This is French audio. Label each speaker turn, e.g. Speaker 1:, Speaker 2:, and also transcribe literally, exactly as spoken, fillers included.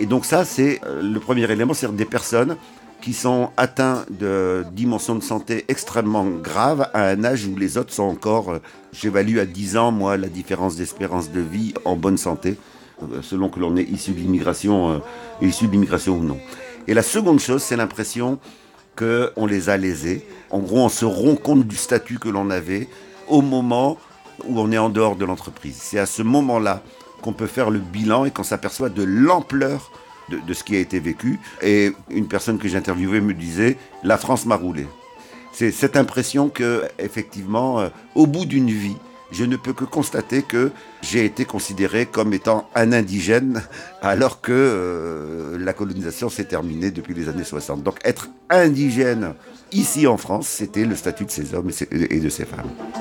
Speaker 1: Et donc ça, c'est euh, le premier élément, c'est des personnes qui sont atteints de dimensions de santé extrêmement graves à un âge où les autres sont encore, euh, j'évalue à dix ans, moi, la différence d'espérance de vie en bonne santé, euh, selon que l'on est issu de l'immigration, euh, issu de l'immigration ou non. Et la seconde chose, c'est l'impression qu'on les a lésés. En gros, on se rend compte du statut que l'on avait au moment où on est en dehors de l'entreprise. C'est à ce moment-là qu'on peut faire le bilan et qu'on s'aperçoit de l'ampleur de, de ce qui a été vécu. Et une personne que j'interviewais me disait « La France m'a roulé ». C'est cette impression que, effectivement, euh, au bout d'une vie, je ne peux que constater que j'ai été considéré comme étant un indigène alors que euh, la colonisation s'est terminée depuis les années soixante. Donc être indigène ici en France, c'était le statut de ces hommes et de ces femmes.